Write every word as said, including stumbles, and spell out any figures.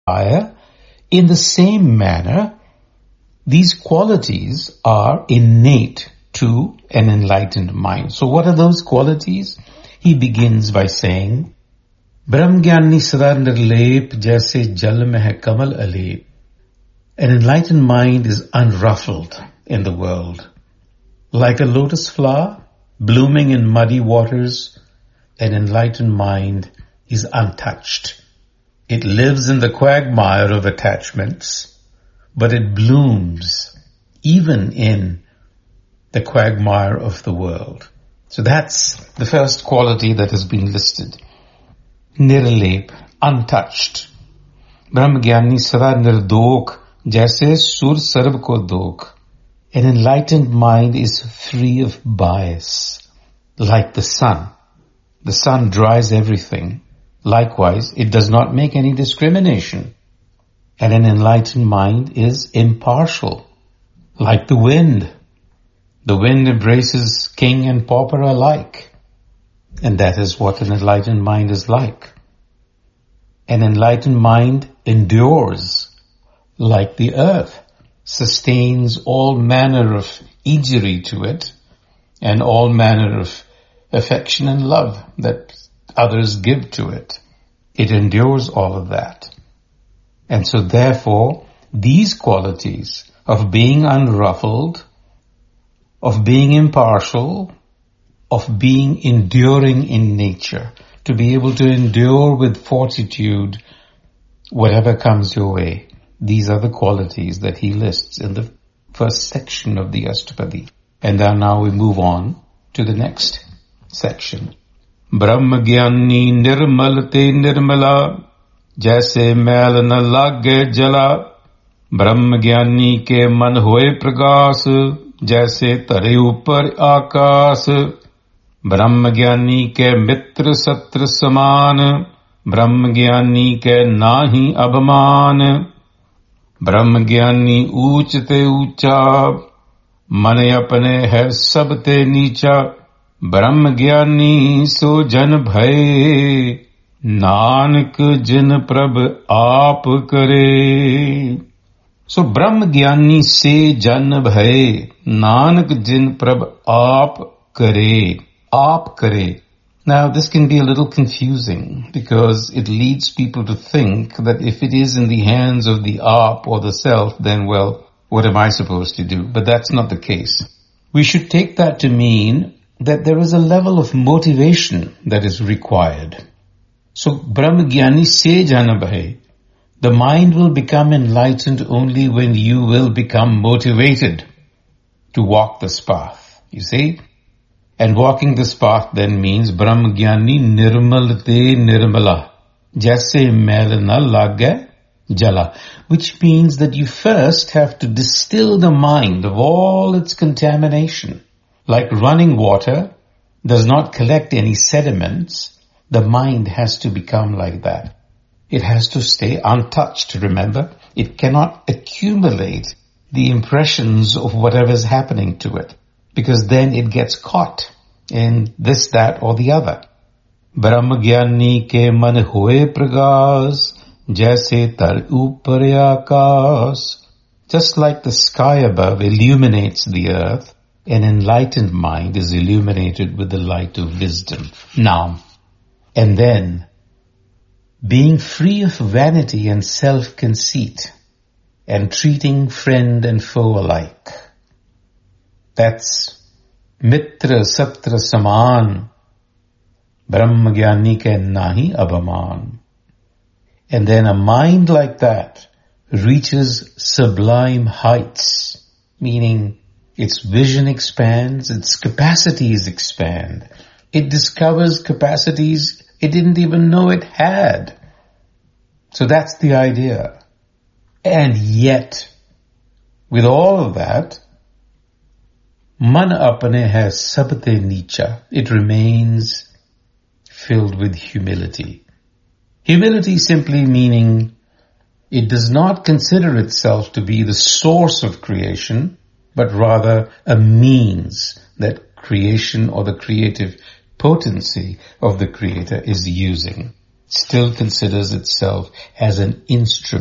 fire. In the same manner, these qualities are innate to an enlightened mind. So what are those qualities? He begins by saying, Brahm Gyani sada nirlep jaise jal mein hai kamal alep. An enlightened mind is unruffled in the world. Like a lotus flower blooming in muddy waters, an enlightened mind is untouched. It lives in the quagmire of attachments, but it blooms even in the quagmire of the world. So that's the first quality that has been listed. Nirlep, untouched. Brahm Gyani sada nirdokh, jaise sur sarv ko dokh. An enlightened mind is free of bias, like the sun. The sun dries everything. Likewise, it does not make any discrimination. And an enlightened mind is impartial, like the wind. The wind embraces king and pauper alike. And that is what an enlightened mind is like. An enlightened mind endures, like the earth, sustains all manner of injury to it, and all manner of affection and love that others give to it. It endures all of that. And so therefore, these qualities of being unruffled, of being impartial, of being enduring in nature, to be able to endure with fortitude whatever comes your way. These are the qualities that he lists in the first section of the Ashtapadi. And then now we move on to the next section. Brahm Gyani nirmal te nirmala, jaise mail na lage jala. Brahm Gyani ke man hoye pragas, jaise tare upar akas. Brahm Gyani ke mitra satra saman, Brahm Gyani ke nahi abhaman. ब्रह्म ज्ञानी ऊंच ते ऊंचा, मन अपने है सब ते नीचा. ब्रह्म ज्ञानी सो जन भय, नानक जिन प्रभ आप करे. So ब्रह्म ज्ञानी से जन भय, नानक जिन प्रभ आप करे. आप करे. Now, this can be a little confusing because it leads people to think that if it is in the hands of the aap or the self, then, well, what am I supposed to do? But that's not the case. We should take that to mean that there is a level of motivation that is required. So, Brahm Gyani se jana bhai, the mind will become enlightened only when you will become motivated to walk this path. You see? And walking this path then means Brahm Gyani nirmal te nirmala, jaise mail na lage jala, which means that you first have to distill the mind of all its contamination. Like running water does not collect any sediments, the mind has to become like that. It has to stay untouched, remember? It cannot accumulate the impressions of whatever is happening to it, because then it gets caught in this, that, or the other. Brahm Gyani ke man hoye pragas, jaise tar upar akas. Just like the sky above illuminates the earth, an enlightened mind is illuminated with the light of wisdom. Now, and then, being free of vanity and self-conceit, and treating friend and foe alike. That's Mitra Satra Saman, Brahm Gyani ke nahi abhaman. And then a mind like that reaches sublime heights, meaning its vision expands, its capacities expand. It discovers capacities it didn't even know it had. So that's the idea. And yet, with all of that, man apne hai sab te nicha. It remains filled with humility. Humility simply meaning it does not consider itself to be the source of creation, but rather a means that creation or the creative potency of the Creator is using. Still considers itself as an instrument